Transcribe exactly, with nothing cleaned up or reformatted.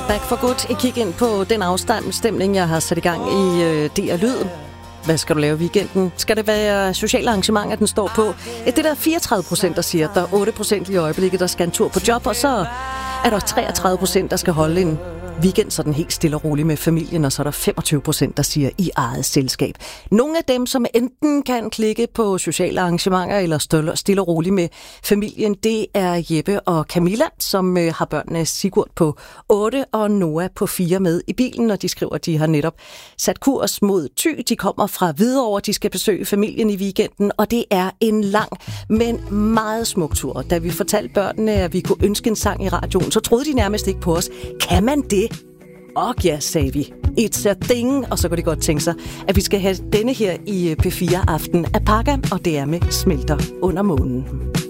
Back for Good. I kigger ind på den afstemning, jeg har sat i gang i øh, D og Lyd. Hvad skal du lave i weekenden? Skal det være sociale arrangementer, den står på? Det er der fireogtredive procent, der siger. Der er otte procent i øjeblikket, der skal en tur på job, og så er der treogtredive procent, der skal holde en weekend sådan helt stille og roligt med familien, og så er der femogtyve procent, der siger i eget selskab. Nogle af dem, som enten kan klikke på sociale arrangementer eller stille og roligt med familien, det er Jeppe og Camilla, som har børnene Sigurd på otte og Noah på fire med i bilen, og de skriver, at de har netop sat kurs mod Thy. De kommer fra Hvidovre, de skal besøge familien i weekenden, og det er en lang, men meget smuk tur. Da vi fortalte børnene, at vi kunne ønske en sang i radioen, så troede de nærmest ikke på os. Kan man det? Og ja, sagde vi. It's a thing. Og så kunne de godt tænke sig, at vi skal have denne her i P fire Aften af Pakka, og det er med Smelter under månen.